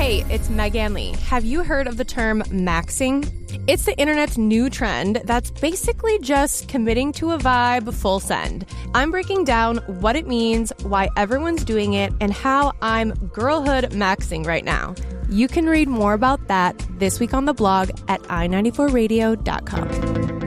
Hey, it's Megan Lee. Have you heard of the term maxing? It's the internet's new trend that's basically just committing to a vibe full send. I'm breaking down what it means, why everyone's doing it, and how I'm girlhood maxing right now. You can read more about that this week on the blog at i94radio.com.